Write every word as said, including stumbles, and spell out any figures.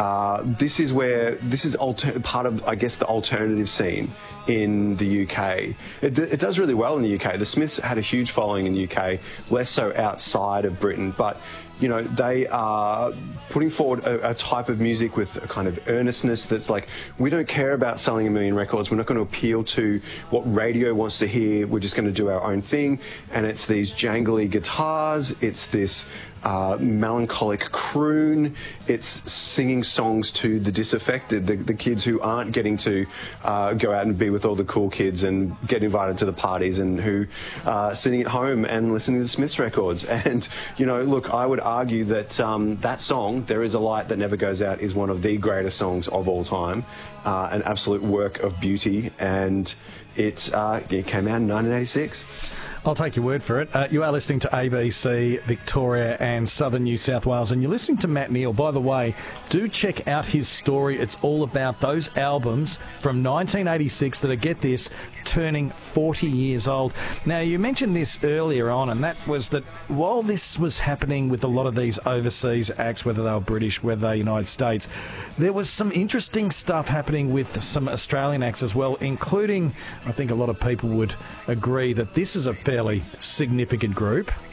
Uh, this is where, this is alter part of, I guess, the alternative scene in the U K. It, it does really well in the U K. The Smiths had a huge following in the U K, less so outside of Britain, but you know, they are putting forward a, a type of music with a kind of earnestness that's like, we don't care about selling a million records, we're not going to appeal to what radio wants to hear, we're just going to do our own thing. And it's these jangly guitars, it's this uh, melancholic croon, it's singing songs to the disaffected, the, the kids who aren't getting to uh, go out and be with all the cool kids and get invited to the parties, and who are sitting at home and listening to the Smiths records. And, you know, look, I would argue that um, that song, There Is a Light That Never Goes Out, is one of the greatest songs of all time, uh, an absolute work of beauty, and it, uh, it came out in nineteen eighty-six. I'll take your word for it. Uh, you are listening to A B C Victoria and Southern New South Wales, and you're listening to Matt Neal. By the way, do check out his story. It's all about those albums from nineteen eighty-six that are, get this, turning forty years old. Now, you mentioned this earlier on, and that was that while this was happening with a lot of these overseas acts, whether they were British, whether they were United States, there was some interesting stuff happening with some Australian acts as well, including, I think a lot of people would agree that this is a fairly significant group,